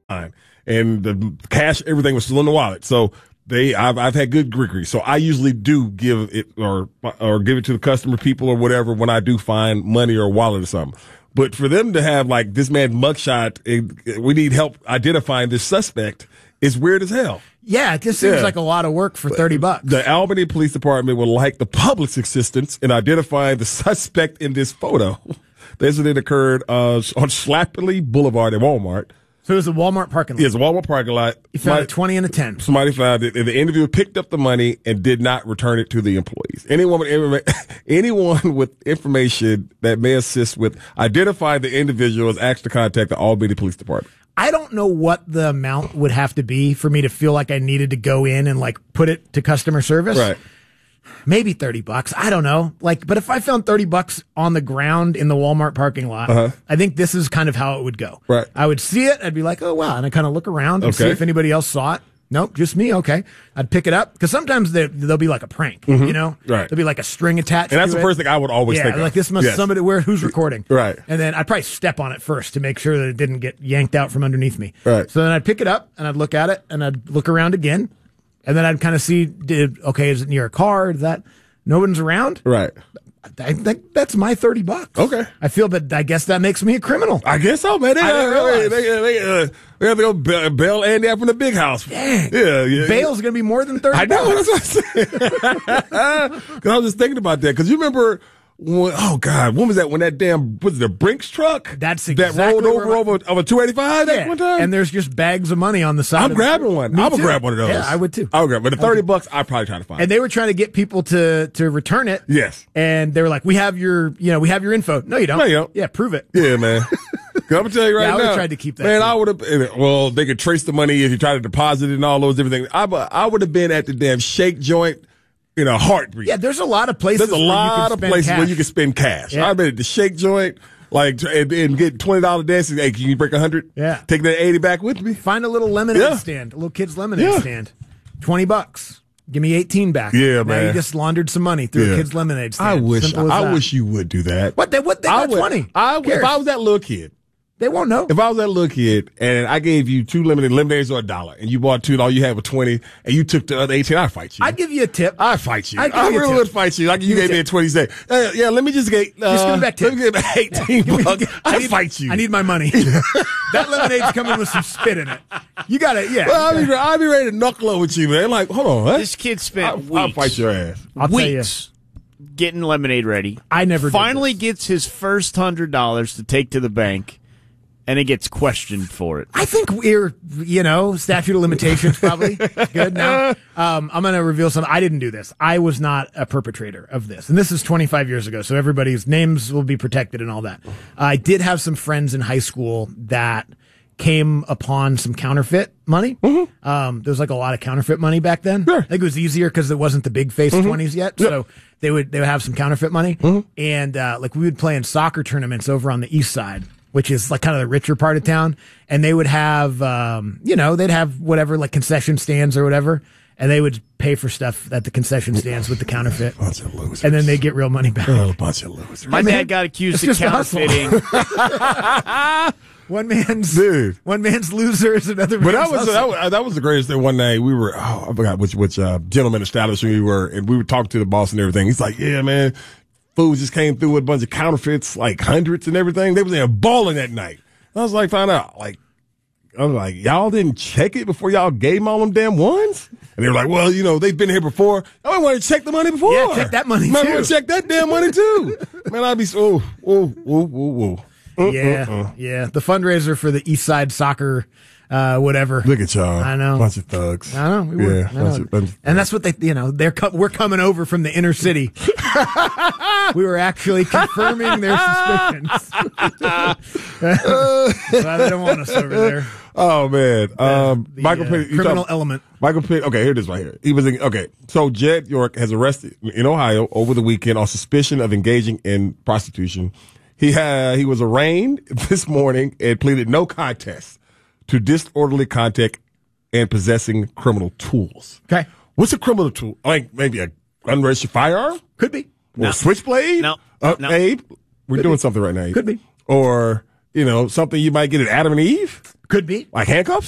and the cash, everything was still in the wallet. So I've had good grickery. So I usually do give it or give it to the customer people or whatever when I do find money or wallet or something. But for them to have like this man's mugshot, we need help identifying this suspect is weird as hell. Yeah, it just seems like a lot of work for $30. The Albany Police Department would like the public's assistance in identifying the suspect in this photo. The incident occurred on Schlapperly Boulevard at Walmart. So it was a Walmart parking lot. Yes, a Walmart parking lot. You found a 20 and a 10. Somebody found it, and the individual picked up the money and did not return it to the employees. Anyone with information that may assist with identifying the individual is asked to contact the Albany Police Department. I don't know what the amount would have to be for me to feel like I needed to go in and like put it to customer service. Right. Maybe $30. I don't know. But if I found $30 on the ground in the Walmart parking lot, I think this is kind of how it would go. Right. I would see it. I'd be like, oh, wow. And I kind of look around and see if anybody else saw it. Nope, just me. Okay. I'd pick it up because sometimes there'll be like a prank, you know? Right. There'll be like a string attached And that's to the it. first thing I would always think of. Like this must somebody who's recording. Right. And then I'd probably step on it first to make sure that it didn't get yanked out from underneath me. Right. So then I'd pick it up and I'd look at it and I'd look around again. And then I'd kind of see, is it near a car? Is that no one's around? Right. I think that's my $30. Okay. I guess that makes me a criminal. I guess so, man. They have to go bail Andy out from the big house. Dang. Yeah. Bail's going to be more than $30. I know. That's what I'm saying. Because I was just thinking about that. Because you remember, when was that? When that damn, was it the Brinks truck? That's exactly that rolled over 285 that one time? And there's just bags of money on the side. I'm grabbing one. I would grab one of those. Yeah, I would too. I would grab. But the $30, I'd probably try to find. And they were trying to get people to return it. Yes. And they were like, we have your info. No, you don't. No, you don't. Yeah, prove it. Yeah, man. I'm gonna tell you right now. I would have tried to keep that. Man, I would have. Well, they could trace the money if you try to deposit it and all those different things. I would have been at the damn shake joint in a heartbeat. Yeah, there's a lot of places. There's a lot of places where you can spend cash. Yeah. I've been at the shake joint, and get $20 dances. Hey, can you break 100? Yeah. Take that 80 back with me. Find a little lemonade stand, a little kid's lemonade stand. $20. Give me 18 back. Yeah, now man. You just laundered some money through a kid's lemonade stand. I wish you would do that. What? They got 20. If I was that little kid. They won't know. If I was that little kid and I gave you two lemonades or $1 and you bought two and all you had was 20 and you took the other 18, I'd fight you. I'd give you a tip. I'd fight you. I really would fight you. Like you gave me a 20, say, let me just get, just give me back 10. Let me get back 18 bucks. I'd fight you. I need my money. That lemonade's coming with some spit in it. You got it, yeah. Well, I'd be ready to knuckle up with you, man. Like, hold on. What? This kid spent weeks. I'll fight your ass. Weeks getting lemonade ready. I never finally gets his first $100 to take to the bank. And it gets questioned for it. I think we're, statute of limitations probably good now. I'm going to reveal something. I didn't do this. I was not a perpetrator of this. And this is 25 years ago, so everybody's names will be protected and all that. I did have some friends in high school that came upon some counterfeit money. Mm-hmm. There was like a lot of counterfeit money back then. Sure. I think it was easier because it wasn't the big face 20s yet. Yep. So they would have some counterfeit money. Mm-hmm. And we would play in soccer tournaments over on the east side, which is like kind of the richer part of town. And they would have, they'd have whatever, like concession stands or whatever. And they would pay for stuff at the concession stands with the counterfeit. Bunch of losers. And then they get real money back. A bunch of losers. My dad got accused of counterfeiting. One man's loser is another man's that was the greatest thing. One night we were, I forgot which gentleman establishment we were, and we were talking to the boss and everything. He's like, yeah, man. Fools just came through with a bunch of counterfeits, like hundreds and everything. They was there balling that night. I was like, y'all didn't check it before y'all gave them all them damn ones? And they were like, well, they've been here before. I want to check the money before. Yeah, check that money, man, too. I want to check that damn money, too. Man, I'd be so, Yeah. The fundraiser for the East Side Soccer whatever. Look at y'all. I know. Bunch of thugs. I know. We were. And that's what they, we're coming over from the inner city. We were actually confirming their suspicions. Glad they don't want us over there. Oh, man. Michael Pitt. Criminal element. Michael Pitt. Okay, here it is right here. So Jed York has arrested in Ohio over the weekend on suspicion of engaging in prostitution. He was arraigned this morning and pleaded no contest to disorderly conduct and possessing criminal tools. Okay. What's a criminal tool? Like maybe a unregistered firearm? Could be. Or a switchblade? No. Abe, we're doing something right now. Abe. Could be. Or something you might get at Adam and Eve, Could be. like handcuffs.